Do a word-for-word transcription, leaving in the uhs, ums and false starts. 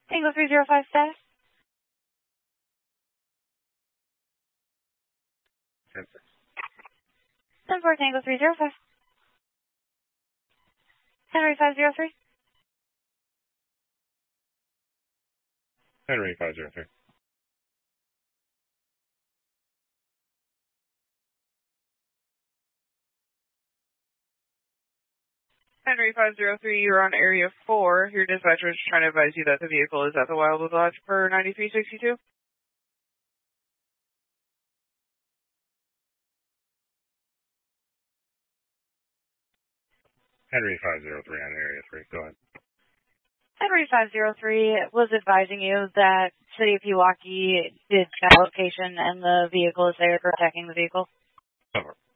Tango three zero five status. ten four Tango three zero five. Henry five zero three. Henry five zero three. Henry five zero three, you're on area four. Your dispatcher is trying to advise you that the vehicle is at the Wildwood Lodge per ninety-three sixty-two. Henry five zero three on area three. Go ahead. Henry five zero three was advising you that City of Pewaukee did that location and the vehicle is there protecting the vehicle. Over.